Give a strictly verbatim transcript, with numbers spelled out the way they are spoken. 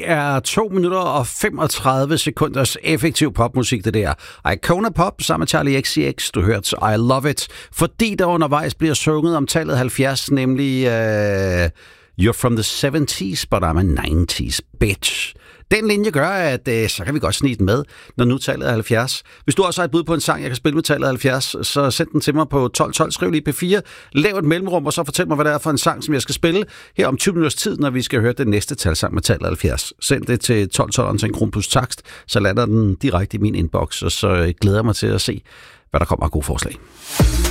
Det er to minutter og femogtredive sekunders effektiv popmusik, det der. Icona Pop sammen med Charlie X C X. Du hørte I Love It. Fordi der undervejs bliver sunget om tallet halvfjerds, nemlig uh, You're from the seventies, but I'm a nineties bitch. Den linje gør, at øh, så kan vi godt snige den med, når nu tallet er halvfjerds. Hvis du også har et bud på en sang, jeg kan spille med tallet halvfjerds, så send den til mig på tolv tolv, skriv lige P fire, lav et mellemrum, og så fortæl mig, hvad det er for en sang, som jeg skal spille her om tyve minutters tid, når vi skal høre den næste talsang med tallet halvfjerds. Send det til tolv tolv til en krone plus takst, så lander den direkte i min inbox, og så glæder jeg mig til at se, hvad der kommer af gode forslag.